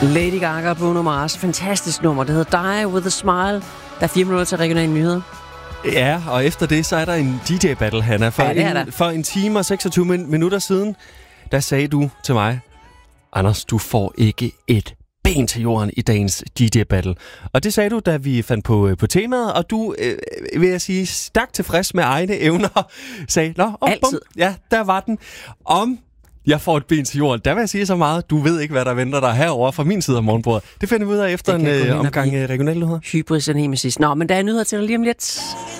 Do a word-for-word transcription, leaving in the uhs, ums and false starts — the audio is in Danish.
Lady Gaga og Bruno Mars. Fantastisk nummer. Det hedder Die With A Smile. Der er fire minutter til regionale nyheder. Ja, og efter det, så er der en D J-battle, Hanna. For, ja, en, for en time og seksogtyve minutter siden, der sagde du til mig, Anders, du får ikke et ben til jorden i dagens D J-battle. Og det sagde du, da vi fandt på, på temaet, og du, øh, vil jeg sige, stærkt tilfreds med egne evner, sagde, nå, oh, altid. Bum, ja, der var den. Om jeg får et ben til jorden, der vil jeg sige så meget, du ved ikke, hvad der venter dig herovre fra min side af morgenbordet. Det finder vi ud af efter en øh, omgang regionalnyheder. Hybris og nemesis. Nå, men der er nyheder til dig lige om lidt.